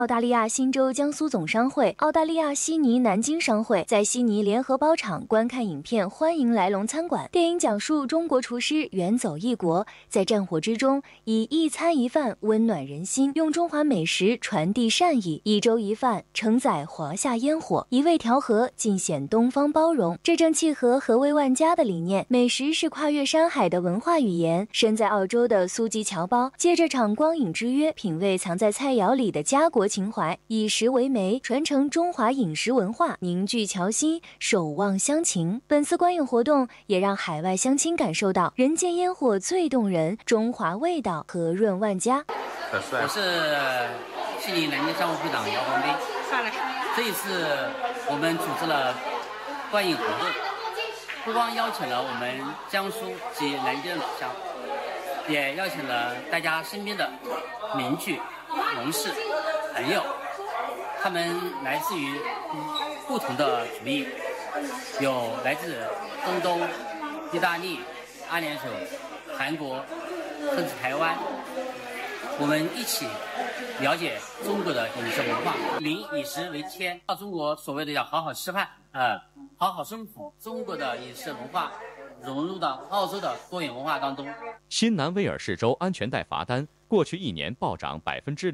澳大利亚新州江苏总商会、澳大利亚悉尼南京商会在悉尼联合包场观看影片《欢迎来龙餐馆》。电影讲述中国厨师远走异国，在战火之中以一餐一饭温暖人心，用中华美食传递善意，一粥一饭承载华夏烟火，一味调和尽显东方包容。这正契合和味万家的理念，美食是跨越山海的文化语言。身在澳洲的苏吉侨胞，借着场光影之约，品味藏在菜肴里的家国情怀，以食为媒，传承中华饮食文化，凝聚侨心，守望乡情。本次观影活动也让海外乡亲感受到人间烟火最动人，中华味道和润万家。 我是悉尼南京商会会长姚红梅。这一次我们组织了观影活动，不光邀请了我们江苏及南京的老乡，也邀请了大家身边的邻居、同事、朋友，他们来自于不同的族裔，有来自中东、意大利、阿联酋、韩国，甚至台湾。我们一起了解中国的饮食文化，以食为天，到中国所谓的要好好吃饭，好好生活。中国的饮食文化融入到澳洲的多元文化当中。 新南威尔士州安全带罚单过去1年暴涨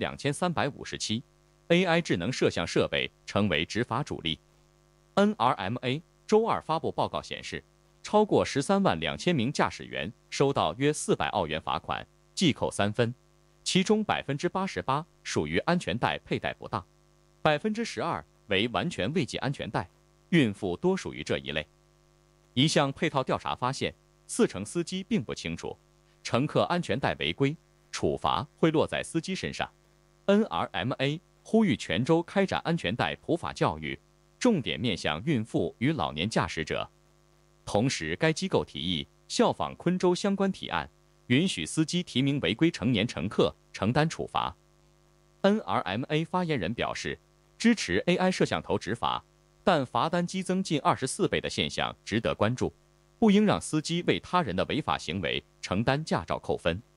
2357%，AI 智能摄像设备成为执法主力。NRMA 周二发布报告显示，超过13万2000名驾驶员收到约400澳元罚款，记扣3分。其中88%属于安全带佩戴不当，12%为完全未系安全带，孕妇多属于这一类。一项配套调查发现，40%司机并不清楚乘客安全带违规，处罚会落在司机身上。NRMA 呼吁全州开展安全带普法教育，重点面向孕妇与老年驾驶者。同时，该机构提议效仿昆州相关提案，允许司机提名违规成年乘客承担处罚。NRMA 发言人表示，支持 AI 摄像头执法，但罚单激增近24倍的现象值得关注，不应让司机为他人的违法行为承担驾照扣分。